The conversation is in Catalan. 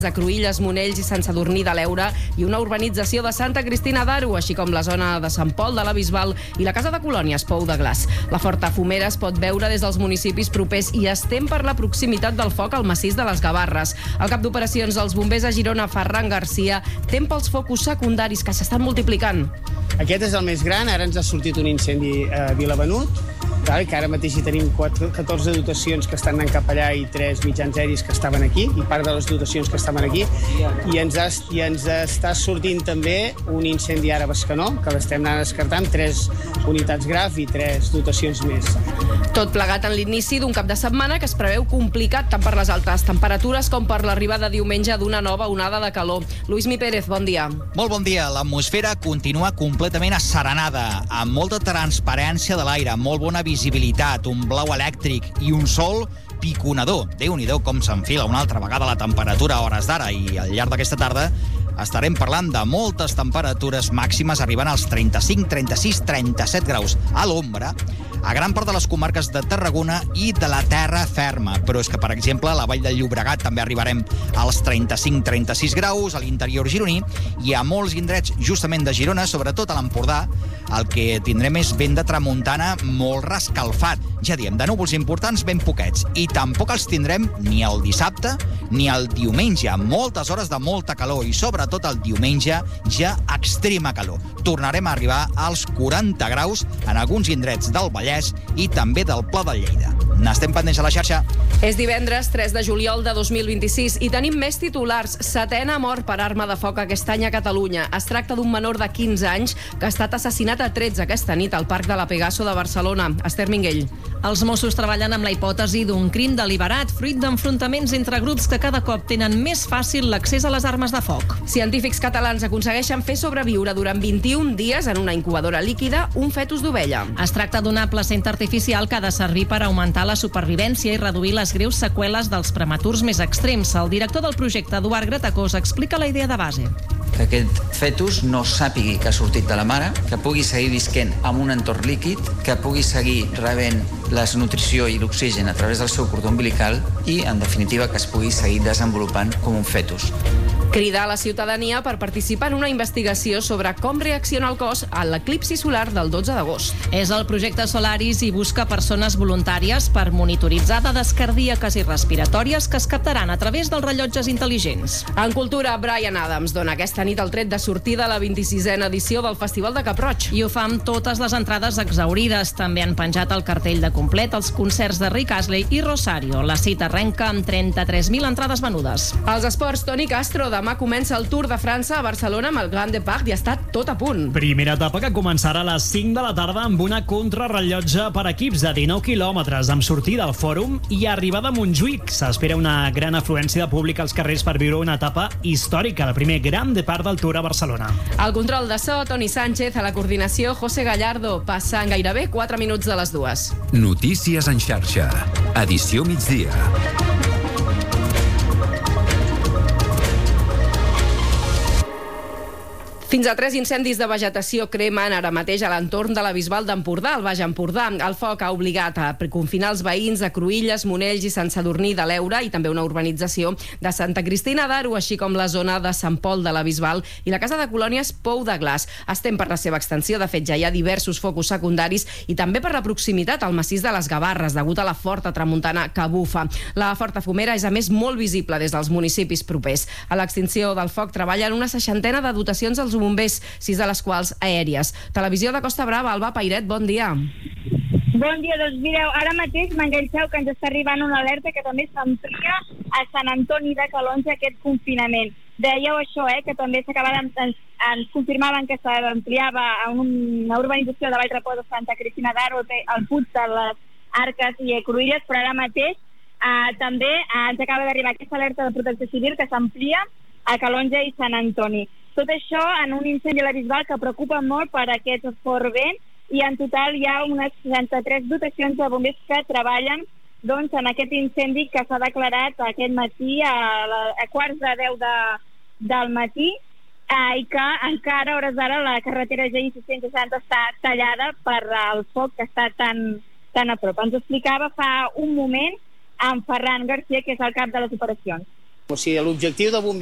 de Cruïlles, Monells i Sant Sadurní de l'Eure i una urbanització de Santa Cristina d'Aro, així com la zona de Sant Pol de la Bisbal i la Casa de Colònies Pou de Glaç. La forta fumera es pot veure des dels municipis propers i es tem per la proximitat del foc al massís de les Gavarres. El cap d'operacions dels bombers a Girona, Ferran Garcia, tem pels focus secundaris que s'estan multiplicant. Aquest és el més gran, ara ens ha sortit un incendi a Vilavenut, que ara mateix hi tenim 14 dotacions que estan anant cap allà i 3 mitjans aeris que estaven aquí, i part de les dotacions que estaven aquí, i ens està sortint també un incendi ara a Bescanó, que l'estem anant descartant, 3 unitats GRAF i 3 dotacions més. Tot plegat en l'inici d'un cap de setmana que es preveu complicat tant per les altes temperatures com per l'arribada diumenge d'una nova onada de calor. Luismi Pérez, bon dia. Molt bon dia. L'atmosfera continua completament asserenada, amb molta transparència de l'aire, molt bona visibilitat, un blau elèctric i un sol piconador. Déu-n'hi-do com s'enfila una altra vegada la temperatura a hores d'ara, i al llarg d'aquesta tarda estarem parlant de moltes temperatures màximes arribant als 35, 36, 37 graus a l'ombra a gran part de les comarques de Tarragona i de la terra ferma. Però és que, per exemple, a la Vall del Llobregat també arribarem als 35-36 graus, a l'interior gironí, i a molts indrets justament de Girona, sobretot a l'Empordà, el que tindrem és vent de tramuntana molt rescalfat. Ja diem, de núvols importants ben poquets, i tampoc els tindrem ni el dissabte ni el diumenge. Moltes hores de molta calor, i sobretot el diumenge ja extrema calor. Tornarem a arribar als 40 graus en alguns indrets del Vallès i també del Pla de Lleida. N'estem pendents a la xarxa. És divendres 3 de juliol de 2026 i tenim més titulars. 7a mort per arma de foc aquest any a Catalunya. Es tracta d'un menor de 15 anys que ha estat assassinat a 13 aquesta nit al Parc de la Pegaso de Barcelona. Esther Minguell. Els Mossos treballen amb la hipòtesi d'un crim deliberat fruit d'enfrontaments entre grups que cada cop tenen més fàcil l'accés a les armes de foc. Científics catalans aconsegueixen fer sobreviure durant 21 dies en una incubadora líquida un fetus d'ovella. Es tracta d'una placenta artificial que ha de servir per augmentar la supervivència i reduir les greus seqüeles dels prematurs més extrems. El director del projecte, Eduard Gratacós, explica la idea de base. Que aquest fetus no sàpigui que ha sortit de la mare, que pugui seguir visquent en un entorn líquid, que pugui seguir rebent la nutrició i l'oxigen a través del seu cordó umbilical i, en definitiva, que es pugui seguir desenvolupant com un fetus. Cridar a la ciutadania per participar en una investigació sobre com reacciona el cos a l'eclipsi solar del 12 d'agost. És el projecte Solaris i busca persones voluntàries per monitoritzar dades cardíaques i respiratòries que es captaran a través dels rellotges intel·ligents. En cultura, Bryan Adams dona aquesta nit el tret de sortida a la 26a edició del Festival de Cap-roig. I ho fa amb totes les entrades exhaurides. També han penjat el cartell de complet els concerts de Rick Astley i Rosario. La cita arrenca amb 33.000 entrades venudes. Als esports, Toni Castro, demà comença el Tour de França a Barcelona amb el Grand Depart i està tot a punt. Primera etapa que començarà a les 5 de la tarda amb una contrarrellotge per equips de 19 quilòmetres amb sortida al Fòrum i arribada a Montjuïc. S'espera una gran afluència de públic als carrers per viure una etapa històrica, el primer Grand Depart del Tour a Barcelona. Al control de so, Toni Sánchez, a la coordinació, José Gallardo. Passen gairebé 4 minuts de les 2. Notícies en xarxa. Edició migdia. Fins a 3 incendis de vegetació cremen ara mateix a l'entorn de la Bisbal d'Empordà, al Baix Empordà. El foc ha obligat a confinar els veïns de Cruïlles, Monells i Sant Sadurní de l'Eure i també una urbanització de Santa Cristina d'Aro, així com la zona de Sant Pol de la Bisbal i la Casa de Colònies Pou de Glaç. Estem per la seva extensió. De fet, ja hi ha diversos focus secundaris i també per la proximitat al massís de les Gavarres, degut a la forta tramuntana que bufa. La forta fumera és, a més, molt visible des dels municipis propers. A l'extinció del foc treballen una 60ena de dotacions als bombers, 6 de les quals aèries. Televisió de Costa Brava, Alba Pairet, bon dia. Bon dia, doncs mireu, ara mateix m'enganxeu que ens està arribant una alerta que també s'amplia a Sant Antoni de Calonge aquest confinament. Dèieu això, que també ens confirmaven que s'ampliava a una urbanització de Vallrepós de Santa Cristina d'Aro, al Puig de les Arques i Cruïlles, però ara mateix també ens acaba d'arribar aquesta alerta de Protecció Civil que s'amplia a Calonge i Sant Antoni. Tot això en un incendi a la Bisbal que preocupa molt per aquest fort vent, i en total hi ha unes 63 dotacions de bombers que treballen en aquest incendi que s'ha declarat aquest matí a quarts de 10 del matí i que encara a hores d'ara la carretera GI 660 està tallada per el foc que està tan a prop. Ens explicava fa un moment en Ferran Garcia, que és el cap de les operacions. O sigui, l'objectiu de bombers